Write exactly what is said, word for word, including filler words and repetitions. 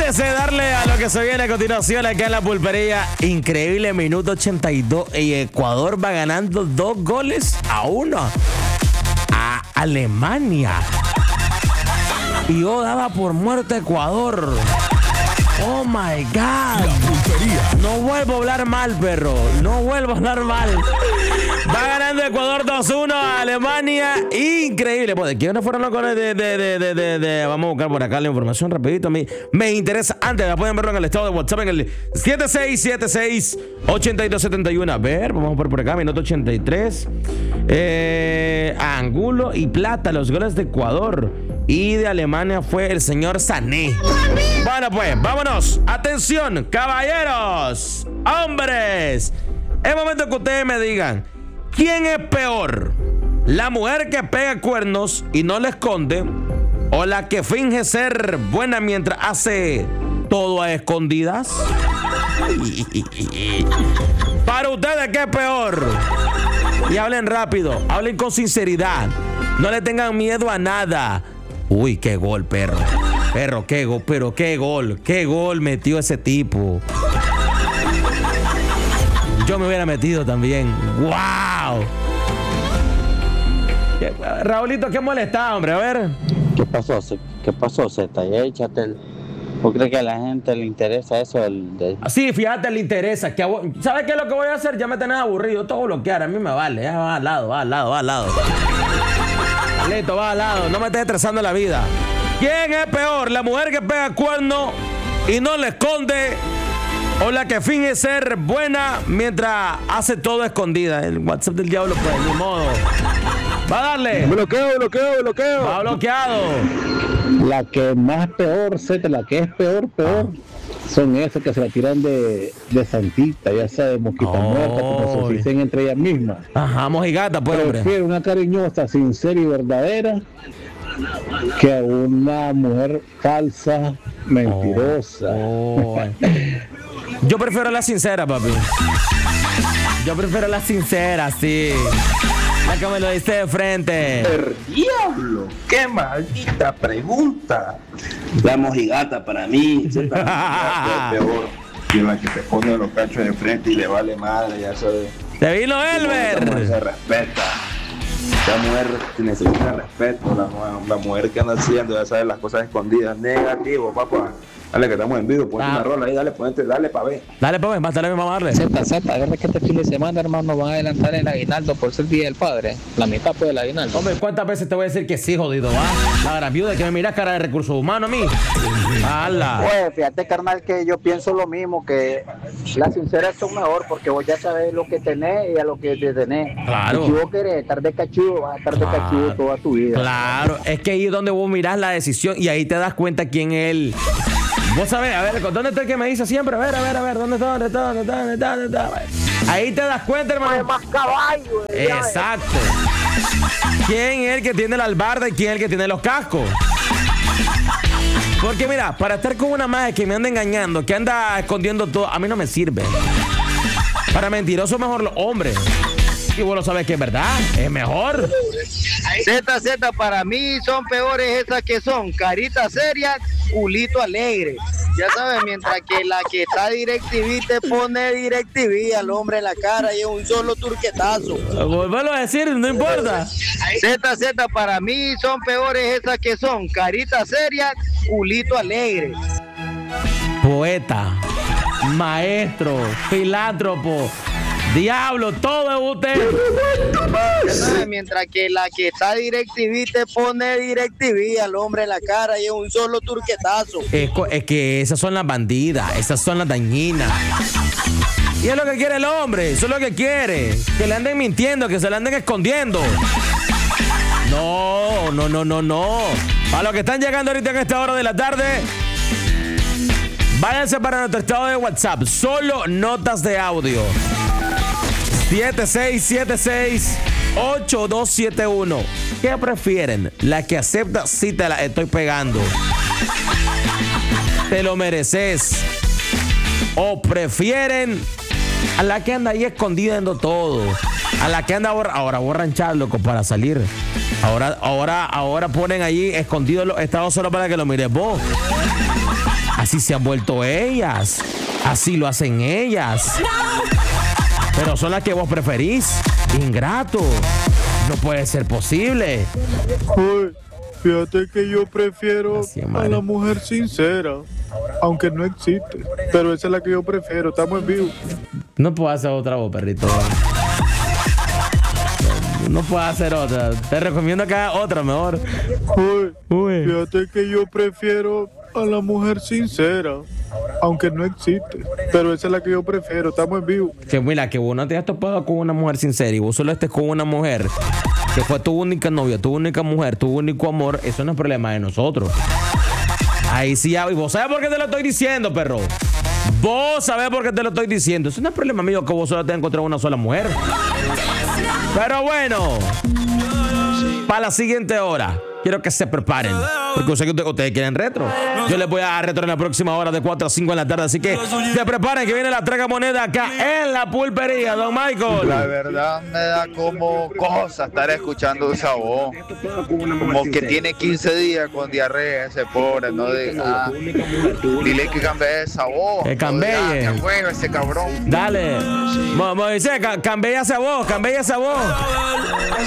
Antes de darle a lo que se viene a continuación acá en la pulpería, increíble minuto ochenta y dos y Ecuador va ganando dos goles a uno a Alemania. Y yo daba por muerto a Ecuador. Oh my God. No vuelvo a hablar mal, perro. No vuelvo a hablar mal. Va ganando Ecuador dos uno a Alemania. Increíble. ¿Quiénes fueron los goles de, de, de, de, de, de? Vamos a buscar por acá la información rapidito. Me, me interesa. Antes, la pueden verlo en el estado de WhatsApp en el siete seis siete seis, ocho dos siete uno. A ver, vamos a ver por acá. Minuto ochenta y tres. Eh, Angulo y Plata, los goles de Ecuador. Y de Alemania fue el señor Sané. Bueno, pues, vámonos. Atención, caballeros, hombres. Es momento que ustedes me digan, ¿quién es peor? ¿La mujer que pega cuernos y no le esconde? ¿O la que finge ser buena mientras hace todo a escondidas? Para ustedes, ¿qué es peor? Y hablen rápido, hablen con sinceridad. No le tengan miedo a nada. Uy, qué gol, perro. Perro, qué gol, pero qué gol. Qué gol metió ese tipo. Yo me hubiera metido también. ¡Wow! Raulito, qué molesta, hombre. A ver. ¿Qué pasó? ¿Qué pasó, Zeta? Ya échate el... ¿Por crees que a la gente le interesa eso? El de... Sí, fíjate, le interesa. Que abu... ¿Sabes qué es lo que voy a hacer? Ya me tenés aburrido. Todo bloquear, a mí me vale. Ya va al lado, va al lado, va al lado. Listo, va al lado. No me estés estresando la vida. ¿Quién es peor? ¿La mujer que pega cuerno y no le esconde? ¿O la que finge ser buena mientras hace todo escondida? El WhatsApp del diablo, pues, ni modo. Va a darle. Bloqueo, bloqueo, bloqueo. Va bloqueado. La que más peor, Zeta, la que es peor, peor, son esas que se la tiran de, de santita, ya sea de mosquita oh. muerta, como se dicen entre ellas mismas. Ajá, mojigata, pues, hombre. Prefiero una cariñosa, sincera y verdadera que a una mujer falsa, mentirosa. Oh. Oh. Yo prefiero la sincera, papi. Yo prefiero la sincera, sí. La que me lo dice de frente. ¡El diablo! ¡Qué maldita pregunta! La mojigata para mí es peor que la que te pone los cachos de frente y le vale madre, ya sabes. ¡Te vino Elber! La mujer se respeta. La mujer necesita respeto. La, la mujer que anda haciendo, ya sabes, las cosas escondidas. Negativo, papá. Dale, que estamos en vivo, ponte ah. una rola ahí, dale, ponte, dale pa' ver. Dale pa' ver, más dale, vamos a darle. Zeta, Zeta, agarra que este fin de semana, hermano, van a adelantar el aguinaldo por ser Día del Padre. La mitad pues del aguinaldo. Hombre, ¿cuántas veces te voy a decir que sí, jodido, va? La gran viuda que me miras cara de recursos humanos a mí. ¡Hala! Pues, fíjate, carnal, que yo pienso lo mismo, que las sinceras son mejor, porque vos ya sabés lo que tenés y a lo que te tenés. Claro. Y si vos querés estar de cachudo, vas a estar claro. de cachudo toda tu vida. Claro, es que ahí es donde vos mirás la decisión y ahí te das cuenta quién es él. Vos sabés, a ver, ¿dónde está el que me dice siempre? A ver, a ver, a ver, ¿dónde está? ¿Dónde está? ¿Dónde está? ¿Dónde está? ¿Dónde está? Ahí te das cuenta, hermano. Más caballo, eh, exacto. ¿Quién es el que tiene la albarda y quién es el que tiene los cascos? Porque mira, para estar con una madre que me anda engañando, que anda escondiendo todo, a mí no me sirve. Para mentiroso mejor los hombres. Y vos lo sabes que es verdad, es mejor. Z, Z, para mí son peores esas que son caritas serias, culito alegre. Ya sabes, mientras que la que está DirecTV te pone DirecTV al hombre en la cara y es un solo turquetazo. Volverlo a decir, no importa. Z, Z, para mí son peores esas que son caritas serias, culito alegre. Poeta, maestro, filántropo, diablo, todo es usted. Mientras que la que está DirecTV te pone DirecTV al hombre en la cara y es un solo turquetazo. Es, es que esas son las bandidas, esas son las dañinas. Y es lo que quiere el hombre, eso es lo que quiere. Que le anden mintiendo, que se le anden escondiendo. No, no, no, no, no. Para los que están llegando ahorita en esta hora de la tarde, váyanse para nuestro estado de WhatsApp. Solo notas de audio. siete seis siete seis, ocho dos siete uno. ¿Qué prefieren? ¿La que acepta si te la estoy pegando? ¿Te lo mereces? ¿O prefieren a la que anda ahí escondiendo todo? A la que anda ahora, ahora borranchar, loco, para salir. Ahora, ahora, ahora ponen ahí escondidos los estados solo para que lo mires vos. Así se han vuelto ellas. Así lo hacen ellas. Pero son las que vos preferís. Ingrato. No puede ser posible. Uy, fíjate que yo prefiero Así es, a madre. la mujer sincera. Aunque no existe. Pero esa es la que yo prefiero. Estamos en vivo. No puedo hacer otra voz, perrito. No puedo hacer otra. Te recomiendo que hagas otra mejor. Uy, Uy. fíjate que yo prefiero a la mujer sincera. Aunque no existe. Pero esa es la que yo prefiero. Estamos en vivo. Que mira, que vos no te has topado con una mujer sincera y vos solo estés con una mujer que fue tu única novia, tu única mujer, tu único amor. Eso no es problema de nosotros. Ahí sí, y vos sabés por qué te lo estoy diciendo, perro. Vos sabés por qué te lo estoy diciendo. Eso no es problema mío que vos solo te encontrado una sola mujer. Pero bueno, para la siguiente hora, quiero que se preparen. Porque yo sé que ustedes, ustedes quieren retro. Yo les voy a dar retro en la próxima hora de cuatro a cinco en la tarde. Así que se preparen que viene la traga moneda acá en la pulpería, don Michael. La verdad me da como cosa estar escuchando esa voz. Como que tiene quince días con diarrea ese pobre, no de, ah, dile que cambie esa voz. Que cambie. No diga, que juega ese cabrón. Dale. Mo- Moisés, ca- cambia esa voz, cambia esa voz.